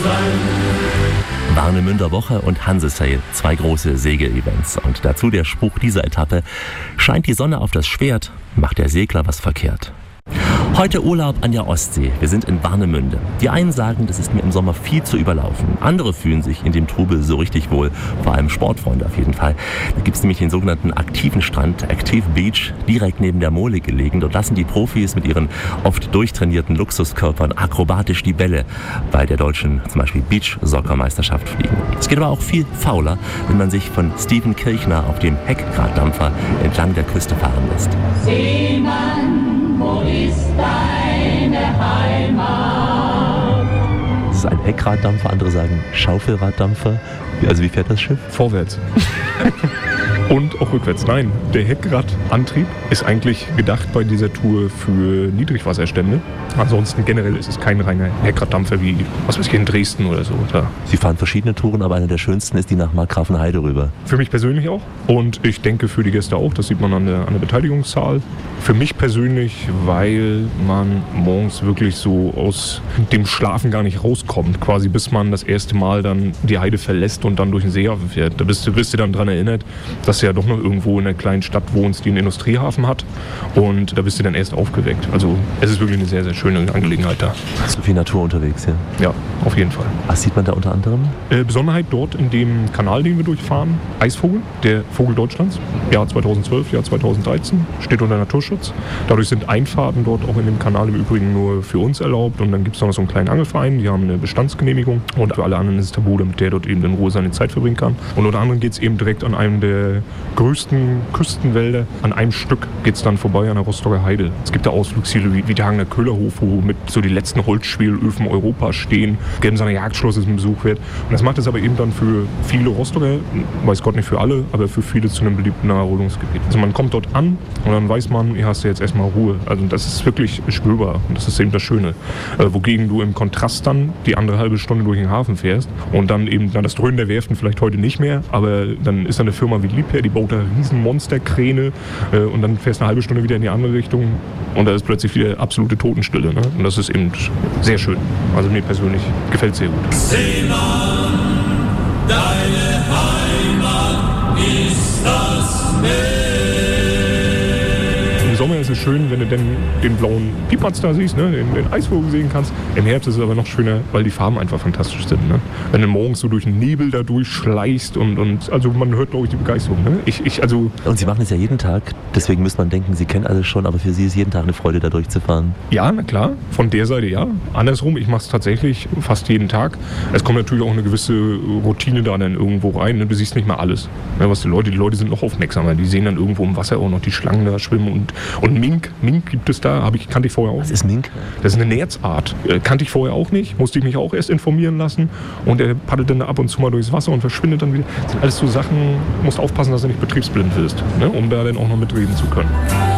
Warnemünder Woche und Hansesail, 2 große Segel-Events. Und dazu der Spruch dieser Etappe: Scheint die Sonne auf das Schwert, macht der Segler was verkehrt. Heute Urlaub an der Ostsee. Wir sind in Warnemünde. Die einen sagen, das ist mir im Sommer viel zu überlaufen. Andere fühlen sich in dem Trubel so richtig wohl. Vor allem Sportfreunde auf jeden Fall. Da gibt es nämlich den sogenannten aktiven Strand, Active Beach, direkt neben der Mole gelegen. Dort lassen die Profis mit ihren oft durchtrainierten Luxuskörpern akrobatisch die Bälle bei der deutschen, zum Beispiel Beach-Soccer-Meisterschaft fliegen. Es geht aber auch viel fauler, wenn man sich von Steven Kirchner auf dem Heckraddampfer entlang der Küste fahren lässt. Seemann, wo ist deine Heimat? Das ist ein Heckradddampfer, andere sagen Schaufelraddampfer. Also wie fährt das Schiff? Vorwärts. Und auch rückwärts. Nein, der Heckradantrieb ist eigentlich gedacht bei dieser Tour für Niedrigwasserstände. Ansonsten generell ist es kein reiner Heckradddampfer wie, was weiß ich, in Dresden oder so. Da. Sie fahren verschiedene Touren, aber eine der schönsten ist die nach Markgrafenheide rüber. Für mich persönlich auch und ich denke für die Gäste auch. Das sieht man an der Beteiligungszahl. Für mich persönlich, weil man morgens wirklich so aus dem Schlafen gar nicht rauskommt, quasi bis man das erste Mal dann die Heide verlässt und dann durch den Seehafen fährt. Da bist du dann daran erinnert, dass du ja doch noch irgendwo in einer kleinen Stadt wohnst, die einen Industriehafen hat, und da bist du dann erst aufgeweckt. Also es ist wirklich eine sehr, sehr schöne Angelegenheit da. So viel Natur unterwegs, ja? Ja, auf jeden Fall. Was sieht man da unter anderem? Besonderheit dort in dem Kanal, den wir durchfahren, Eisvogel, der Vogel Deutschlands, Jahr 2012, Jahr 2013, steht unter Naturschutz. Dadurch sind Einfahrten dort auch in dem Kanal im Übrigen nur für uns erlaubt, und dann gibt es noch so einen kleinen Angelverein, die haben eine Bestandsgenehmigung, und für alle anderen ist es tabu, damit der dort eben in Ruhe seine Zeit verbringen kann. Und unter anderem geht es eben direkt an einem der größten Küstenwälder, an einem Stück geht es dann vorbei an der Rostocker Heide. Es gibt da Ausflugsziele wie der Hagener Köhlerhof, wo mit so die letzten Holzschwelöfen Europas stehen, Gemsener Jagdschloss ist ein Besuch wert. Und das macht es aber eben dann für viele Rostocker, weiß Gott nicht für alle, aber für viele zu einem beliebten Erholungsgebiet. Also man kommt dort an und dann weiß man, hier hast du jetzt erstmal Ruhe. Also das ist wirklich spürbar und das ist eben das Schöne. Wogegen du im Kontrast dann die andere halbe Stunde durch den Hafen fährst und dann eben das Dröhnen der Werften vielleicht heute nicht mehr, aber dann ist da eine Firma wie Liebherr, die baut da riesen Monsterkräne, und dann fährst du eine halbe Stunde wieder in die andere Richtung und da ist plötzlich wieder absolute Totenstille. Ne? Und das ist eben sehr schön. Also mir persönlich gefällt es sehr gut. Seemann, deine Heimat ist das Meer. Im Sommer ist es schön, wenn du denn den blauen Piepmatz da siehst, ne? den Eisvogel sehen kannst. Im Herbst ist es aber noch schöner, weil die Farben einfach fantastisch sind. Ne? Wenn du morgens so durch den Nebel da durchschleichst und also man hört, glaube ich, die Begeisterung. Ne? Und Sie machen es ja jeden Tag, deswegen müsste man denken, Sie kennen alles schon, aber für Sie ist jeden Tag eine Freude, da durchzufahren. Ja, na klar, von der Seite ja. Andersrum, ich mache es tatsächlich fast jeden Tag. Es kommt natürlich auch eine gewisse Routine da dann irgendwo rein. Ne? Du siehst nicht mal alles. Ne? Was die Leute sind noch aufmerksamer. Die sehen dann irgendwo im Wasser auch noch die Schlangen da schwimmen und Mink gibt es da, kannte ich vorher auch. Was ist Mink? Das ist eine Nerzart. Kannte ich vorher auch nicht, musste ich mich auch erst informieren lassen. Und er paddelt dann ab und zu mal durchs Wasser und verschwindet dann wieder. Das sind alles so Sachen, musst aufpassen, dass du nicht betriebsblind wirst, ne? Um da dann auch noch mitreden zu können.